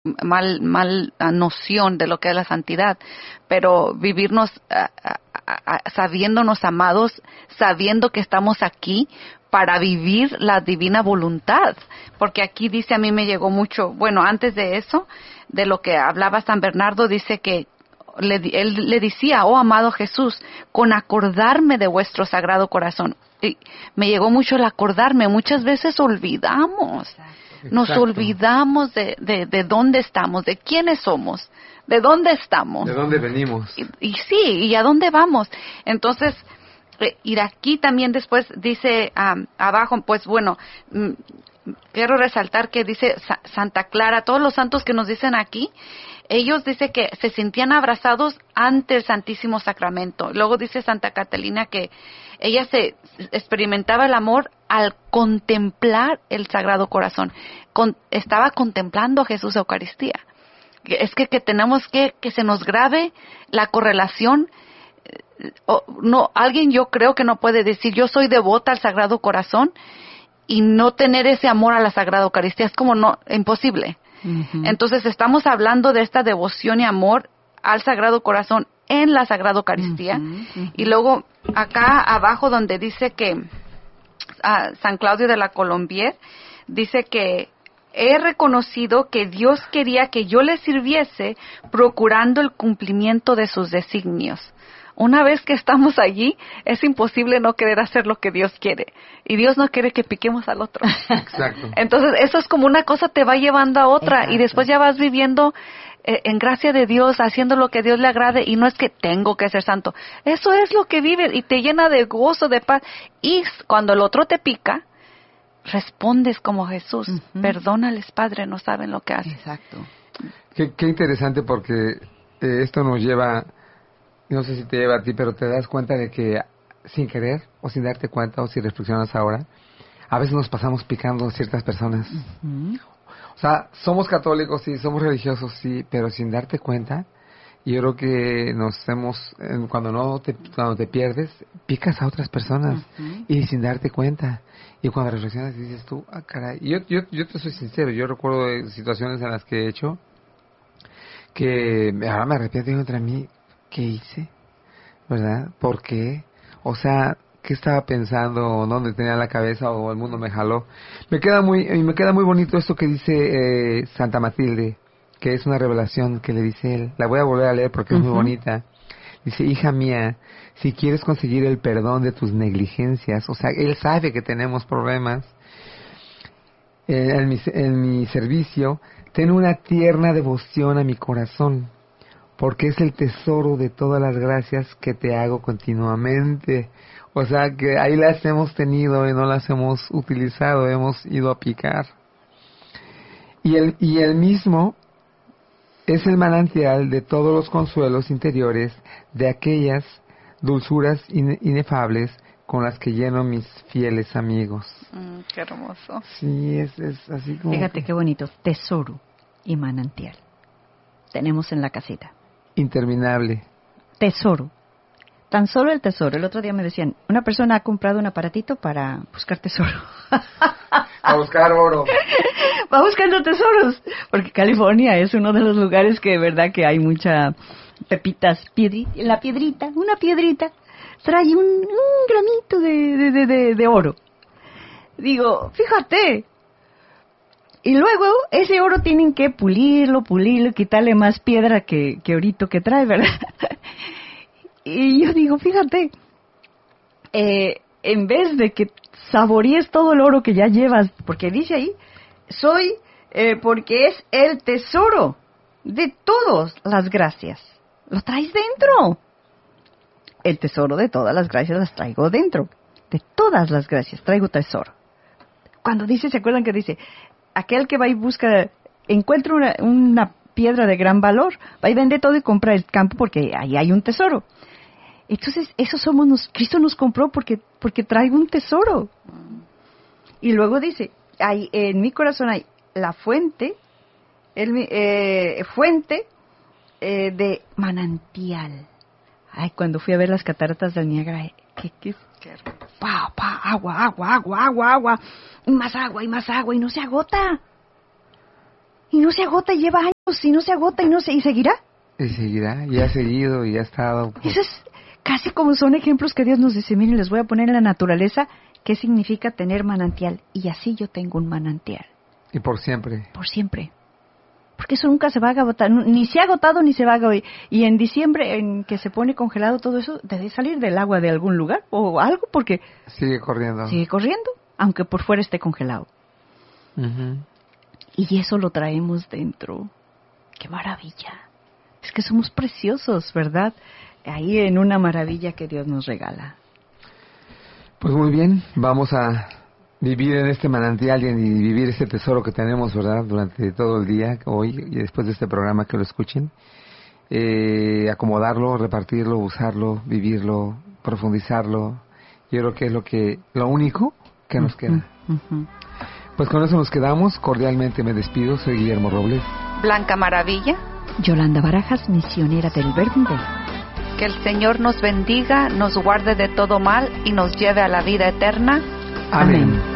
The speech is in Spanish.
mal noción de lo que es la santidad, pero vivirnos sabiéndonos amados, sabiendo que estamos aquí para vivir la divina voluntad, porque aquí dice, a mí me llegó mucho, bueno, antes de eso, de lo que hablaba San Bernardo, dice que él le decía, oh amado Jesús, con acordarme de vuestro sagrado corazón. Y me llegó mucho el acordarme, muchas veces olvidamos. Exacto. Nos olvidamos de dónde estamos, de quiénes somos, de dónde estamos. ¿De dónde venimos? Y sí, y a dónde vamos. Entonces, y aquí también después dice abajo, pues bueno, quiero resaltar que dice Santa Clara, todos los santos que nos dicen aquí, ellos dicen que se sentían abrazados ante el Santísimo Sacramento. Luego dice Santa Catalina que ella se experimentaba el amor al contemplar el Sagrado Corazón. Estaba contemplando a Jesús Eucaristía. Es que tenemos que se nos grabe la correlación. No, alguien yo creo que no puede decir yo soy devota al Sagrado Corazón y no tener ese amor a la Sagrada Eucaristía. Es como imposible. Uh-huh. Entonces estamos hablando de esta devoción y amor al Sagrado Corazón en la Sagrada Eucaristía. Uh-huh, uh-huh. Y luego acá abajo donde dice que San Claudio de la Colombier dice que he reconocido que Dios quería que yo le sirviese procurando el cumplimiento de sus designios. Una vez que estamos allí, es imposible no querer hacer lo que Dios quiere. Y Dios no quiere que piquemos al otro. Exacto. Entonces, eso es como una cosa te va llevando a otra. Exacto. Y después ya vas viviendo en gracia de Dios, haciendo lo que a Dios le agrade. Y no es que tengo que ser santo. Eso es lo que vives y te llena de gozo, de paz. Y cuando el otro te pica, respondes como Jesús. Uh-huh. Perdónales, Padre, no saben lo que hacen. Exacto. Qué interesante porque esto nos lleva... No sé si te lleva a ti, pero te das cuenta de que sin querer o sin darte cuenta o si reflexionas ahora, a veces nos pasamos picando a ciertas personas. Uh-huh. O sea, somos católicos, sí, somos religiosos, sí, pero sin darte cuenta, yo creo que cuando te pierdes, picas a otras personas. Uh-huh. Y sin darte cuenta. Y cuando reflexionas dices tú, caray. Y yo te soy sincero, yo recuerdo de situaciones en las que he hecho que ahora me arrepiento contra mí. ¿Qué hice? ¿Verdad? ¿Por qué? O sea, ¿qué estaba pensando? ¿Dónde tenía la cabeza? ¿O el mundo me jaló? Me queda muy bonito esto que dice Santa Matilde, que es una revelación que le dice él. La voy a volver a leer porque es muy bonita. Dice, hija mía, si quieres conseguir el perdón de tus negligencias, o sea, él sabe que tenemos problemas, en mi servicio, ten una tierna devoción a mi corazón, porque es el tesoro de todas las gracias que te hago continuamente. O sea, que ahí las hemos tenido y no las hemos utilizado, hemos ido a picar. Y el mismo es el manantial de todos los consuelos interiores, de aquellas dulzuras inefables con las que lleno mis fieles amigos. Qué hermoso. Sí, es así como... Fíjate qué bonito, tesoro y manantial. Tenemos en la casita. Interminable. Tesoro. Tan solo el tesoro. El otro día me decían, una persona ha comprado un aparatito para buscar tesoro. A buscar oro. Va buscando tesoros. Porque California es uno de los lugares que de verdad que hay mucha pepitas. Una piedrita, trae un gramito de oro. Digo, fíjate. Y luego, ese oro tienen que pulirlo, quitarle más piedra que orito que trae, ¿verdad? Y yo digo, fíjate, en vez de que saborees todo el oro que ya llevas, porque dice ahí, porque es el tesoro de todas las gracias. Lo traes dentro. El tesoro de todas las gracias las traigo dentro. De todas las gracias traigo tesoro. Cuando dice, ¿se acuerdan que dice? Aquel que va y busca, encuentra una piedra de gran valor, va y vende todo y compra el campo porque ahí hay un tesoro. Entonces, eso somos Cristo nos compró porque trae un tesoro. Y luego dice, en mi corazón hay la fuente, de manantial. Ay, cuando fui a ver las cataratas del Niágara, ¿qué? Agua, y más agua, y no se agota. Y no se agota, y lleva años, y no se agota, y seguirá. Y seguirá, y ha seguido, y ha estado. Pues... Eso es casi como son ejemplos que Dios nos dice. Miren, les voy a poner en la naturaleza qué significa tener manantial. Y así yo tengo un manantial. Y por siempre. Por siempre. Porque eso nunca se va a agotar, ni se ha agotado ni se va a agotar. Y en diciembre, en que se pone congelado todo eso, debe salir del agua de algún lugar o algo, porque sigue corriendo, aunque por fuera esté congelado. Uh-huh. Y eso lo traemos dentro. ¡Qué maravilla! Es que somos preciosos, ¿verdad? Ahí en una maravilla que Dios nos regala. Pues muy bien, vamos a vivir en este manantial y vivir este tesoro que tenemos, ¿verdad? Durante todo el día, hoy y después de este programa, que lo escuchen. Acomodarlo, repartirlo, usarlo, vivirlo, profundizarlo. Yo creo que es lo único que nos queda. Uh-huh. Pues con eso nos quedamos. Cordialmente me despido. Soy Guillermo Robles. Blanca Maravilla. Yolanda Barajas, misionera del Verbo. Que el Señor nos bendiga, nos guarde de todo mal y nos lleve a la vida eterna. Amén.